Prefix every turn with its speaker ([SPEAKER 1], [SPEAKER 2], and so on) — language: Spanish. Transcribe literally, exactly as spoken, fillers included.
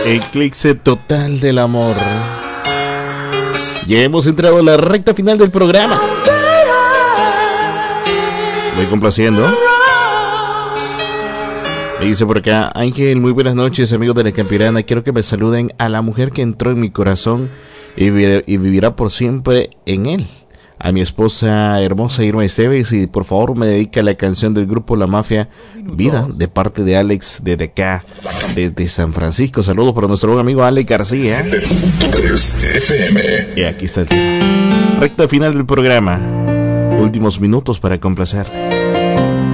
[SPEAKER 1] Eclipse total del amor. Ya hemos entrado a la recta final del programa. Voy complaciendo. Me dice por acá: Ángel, muy buenas noches, amigos de la Campirana. Quiero que me saluden a la mujer que entró en mi corazón y vivirá, y vivirá por siempre en él. A mi esposa hermosa Irma Esteves, y por favor me dedica la canción del grupo La Mafia, Vida, de parte de Alex desde acá, desde San Francisco. Saludos para nuestro buen amigo Alex García.
[SPEAKER 2] tres F M.
[SPEAKER 1] Y aquí está el tema. Recta final del programa. Últimos minutos para complacer.